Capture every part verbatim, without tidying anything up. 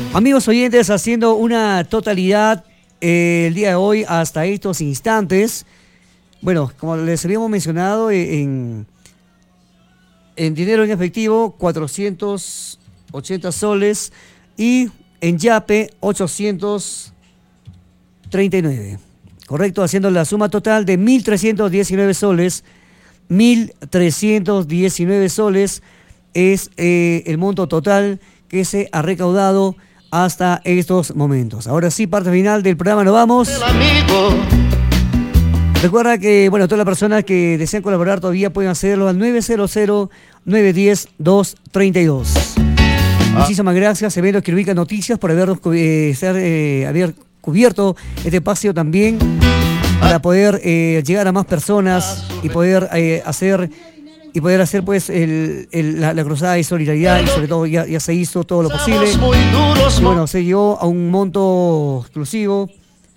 Amigos oyentes, haciendo una totalidad eh, el día de hoy hasta estos instantes. Bueno, como les habíamos mencionado, en, en dinero en efectivo, cuatrocientos ochenta soles y en yape, ochocientos treinta y nueve. Correcto, haciendo la suma total de mil trescientos diecinueve soles. mil trescientos diecinueve soles es eh, el monto total que se ha recaudado hasta estos momentos. Ahora sí, parte final del programa, nos vamos. Recuerda que, bueno, todas las personas que desean colaborar todavía pueden hacerlo al nueve cero cero, nueve uno cero, dos tres dos. Ah. Muchísimas gracias, Eventos que ubica Noticias, por habernos, eh, ser, eh, haber cubierto este espacio también para poder eh, llegar a más personas y poder eh, hacer y poder hacer pues el, el, la, la cruzada de solidaridad, y sobre todo ya, ya se hizo todo lo posible. Y bueno, se llegó a un monto exclusivo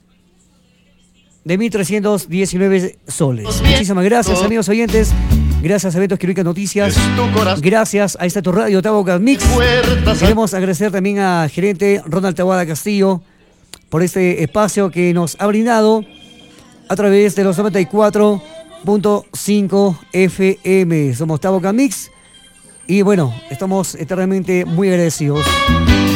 de mil trescientos diecinueve soles. Muchísimas gracias, amigos oyentes. Gracias a Eventos que ubica Noticias. Gracias a esta tu radio Taboca Mix. Queremos agradecer también al gerente Ronald Taboada Castillo por este espacio que nos ha brindado a través de los noventa y cuatro punto cinco F M. Somos Taboca Mix y bueno, estamos eternamente muy agradecidos.